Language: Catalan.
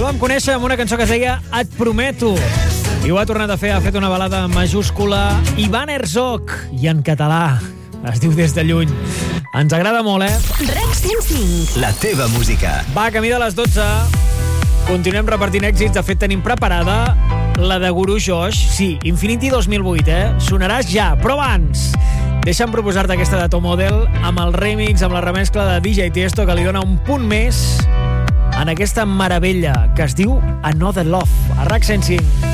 El vam conèixer amb una cançó que es deia Et prometo. I ho ha tornat a fer, ha fet una balada majúscula. Ivan Herzog, i en català. Es diu Des de lluny. Ens agrada molt, REC 105. La teva música. Va, camí de les 12. Continuem repartint èxits. De fet, tenim preparada la de Guru Josh. Sí, Infinity 2008, Sonaràs ja, però abans deixa'm proposar-te aquesta de Top Model amb el remix, amb la remescla de DJ Tiesto, que li dona un punt més en aquesta meravella que es diu Another Love. A RAC 105.